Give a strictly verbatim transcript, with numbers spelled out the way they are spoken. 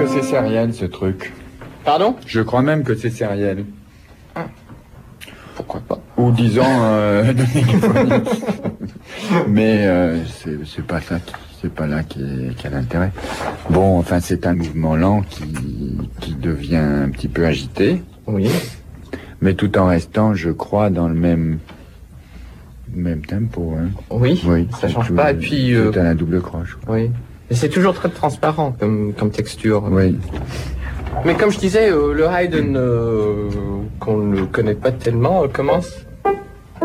que c'est sériel ce truc. Pardon? Je crois même que c'est sériel. Ah. Pourquoi pas? Ou disons euh, de l'hégémonie. Mais euh, c'est, c'est pas ça qui, c'est pas là qui, est, qui a l'intérêt. Bon, enfin c'est un mouvement lent qui, qui devient un petit peu agité. Oui. Mais tout en restant, je crois, dans le même même tempo. Hein. Oui. Oui. Ça change tout, pas. Et puis. C'est Euh... à la double croche. Oui. Et c'est toujours très transparent comme comme texture. Oui. Mais comme je disais, euh, le Haydn, euh, qu'on ne connaît pas tellement, euh, commence